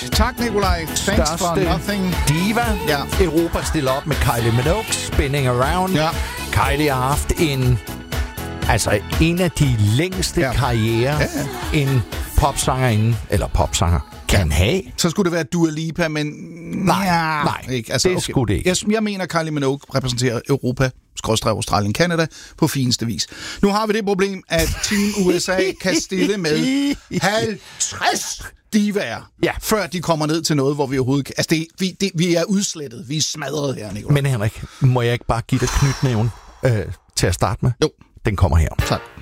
Tak, Nikolaj. Thanks for nothing. Diva. Ja. Europa stiller op med Kylie Minogue, Spinning Around. Ja. Kylie har haft en af de længste karrierer, en popsangerinde, eller popsanger, kan have. Så skulle det være Dua Lipa, men... Nej, ikke. Altså, det skulle det ikke. Jeg mener, Kylie Minogue repræsenterer Europa, Australien, Canada på fineste vis. Nu har vi det problem, at Team USA kan stille med 50 divaer, før de kommer ned til noget, hvor vi overhovedet... Altså, vi er udslettet. Vi er smadret her, Nicolai. Men Henrik, må jeg ikke bare give dig knytnæven til at starte med? Jo. Den kommer her. Tak.